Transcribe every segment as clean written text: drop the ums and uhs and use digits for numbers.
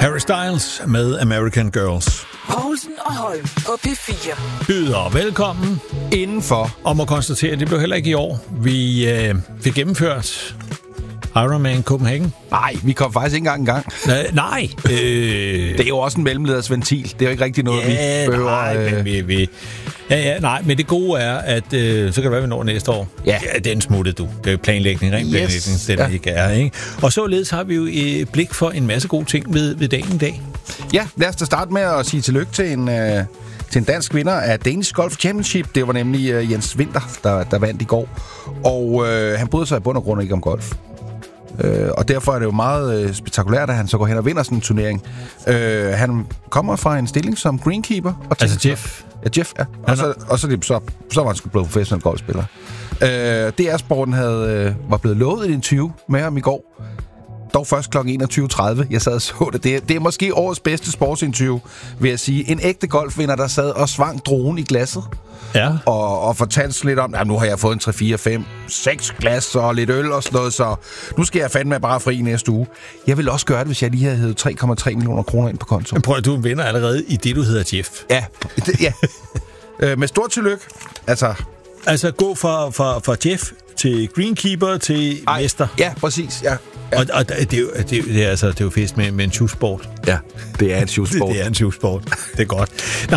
Harry Styles med American Girls. Poulsen og Holm på P4. Byder velkommen indenfor. Og må konstatere, at det blev heller ikke i år. Vi fik gennemført Ironman Copenhagen. Nej, vi kom faktisk ikke engang i gang. Nej. Det er jo også en mellemledersventil. Det er jo ikke rigtig noget, vi behøver. Nej, men nej, men det gode er, at så kan det være, vi når næste år. Ja. Den smuttede du. Det er planlægning, ren planlægning, den ikke er, ikke? Og således har vi jo et blik for en masse gode ting ved dagen i dag. Ja, lad os da starte med at sige tillykke til en dansk vinder af Danish Golf Championship. Det var nemlig Jens Winther, der vandt i går. Og han bryder sig i bund og grund ikke om golf. Og derfor er det jo meget spektakulært, at han så går hen og vinder sådan en turnering. Han kommer fra en stilling som greenkeeper. Og altså Jeff? Ja, Jeff, ja. Og så var han sgu blevet professionel golfspiller. DR-sporten var blevet lovet et interview med ham i går. Dog først kl. 21.30. Jeg sad og så det. Det er måske årets bedste sportsinterview, vil jeg sige. En ægte golfvinder, der sad og svang dronen i glasset. Ja. Og fortalte lidt om, at nu har jeg fået en 3, 4, 5, 6 glas og lidt øl og sådan noget, så nu skal jeg fandme bare fri næste uge. Jeg ville også gøre det, hvis jeg lige havde hævet 3,3 millioner kroner ind på konto. Men prøv at du vinder allerede i det, du hedder Jeff. Ja. Med stort tillykke. Altså gå fra Jeff til greenkeeper til mester. Ja, præcis, ja. Og det er jo fedt med en shoesport. Ja, det er en shoesport. Det er en shoesport. Det er godt.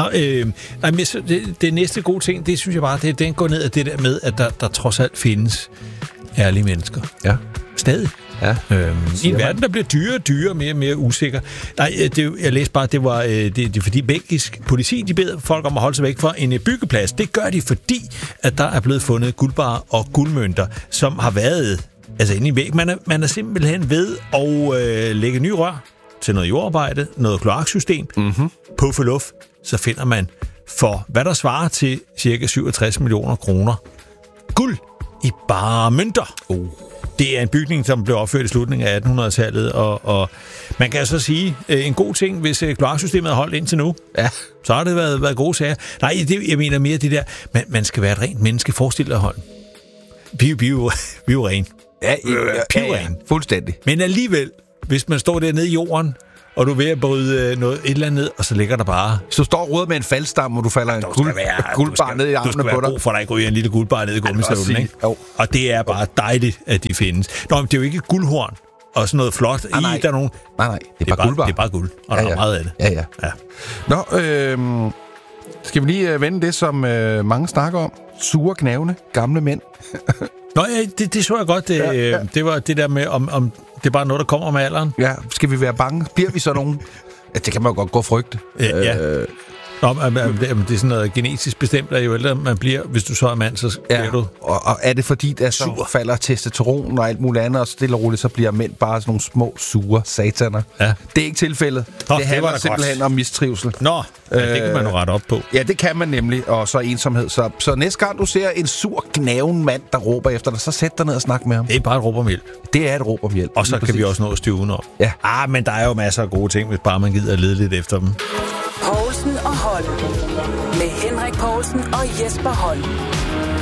Det næste gode ting, det synes jeg bare, den går ned af det der med, at der trods alt findes ærlige mennesker. Ja. Stadig. Ja. I en verden, der bliver dyrere og mere og mere usikker. Nej, jeg læste bare, det er fordi belgisk politi, de beder folk om at holde sig væk fra en byggeplads. Det gør de, fordi at der er blevet fundet guldbarrer og guldmønter, som har været inde i væg. Man er simpelthen ved at lægge nye rør til noget jordarbejde, noget kloaksystem. På forluft, så finder man for, hvad der svarer til cirka 67 millioner kroner guld i bare mønter. Det er en bygning, som blev opført i slutningen af 1800-tallet, og man kan så sige, en god ting, hvis kloaksystemet har holdt indtil nu, så har det været gode sager. Nej, jeg mener mere det der, man skal være et rent menneske, forestil dig Holm. Vi er jo ren. Ja, fuldstændig. Men alligevel, hvis man står dernede i jorden, og du er ved at bryde et eller andet ned, og så ligger der bare... Så står rådet med en faldstam, og du falder en guldbar ned i armene på dig. Du skal være god for, at der ikke ryger en lille guldbar ned i gummistøvlen, ikke? Og det er bare dejligt, at de findes. Nå, men det er jo ikke guldhorn og sådan noget flot. Nej, der er nogen... Nej, det er bare guldbar. Det er bare guld, og der er meget af det. Ja. Nå, skal vi lige vende det, som mange snakker om? Sure, knævende, gamle mænd. Nå, ja, det så jeg godt. Det var det der med, om det er bare noget, der kommer med alderen. Ja, skal vi være bange? Bliver vi så nogen? Ja, det kan man jo godt gå og frygte. Ja. Nå, det er sådan noget genetisk bestemt, at jo ældre man bliver, hvis du så er mand, så bliver du... Og er det fordi, der så falder testosteron og alt muligt andet, og stille og roligt, så bliver mænd bare sådan nogle små, sure sataner? Ja. Det er ikke tilfældet. Det handler simpelthen om mistrivsel. Nå, det kan man jo rette op på. Ja, det kan man nemlig, og så ensomhed. Så næste gang du ser en sur, gnaven mand, der råber efter dig, så sæt dig ned og snak med ham. Det er bare et råb om hjælp. Det er et råb om hjælp. Og så kan vi også nå at styre udenom. Ja. Men der er jo masser af gode ting, hvis bare man gider at lede lidt efter dem. Poulsen og Holm. Med Henrik Poulsen og Jesper Holm.